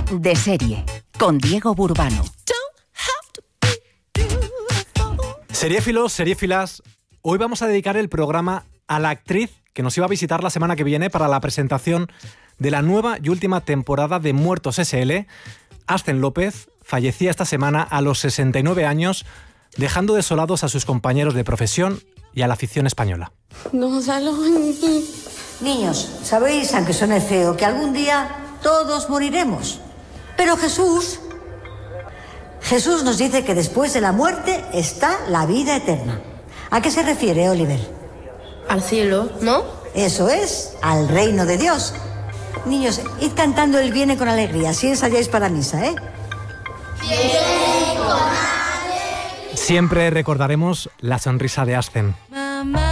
De serie, con Diego Burbano. Seriéfilos, seriéfilas, hoy vamos a dedicar el programa a la actriz que nos iba a visitar la semana que viene para la presentación de la nueva y última temporada de Muertos S.L. Ascen López fallecía esta semana a los 69 años, dejando desolados a sus compañeros de profesión y a la afición española. Niños, sabéis, aunque suene feo, que algún día todos moriremos. Pero Jesús nos dice que después de la muerte está la vida eterna. ¿A qué se refiere, Oliver? Al cielo, ¿no? Eso es, al reino de Dios. Niños, id cantando el Viene con alegría, si ensayáis para misa, ¿eh? Siempre recordaremos la sonrisa de Ascen.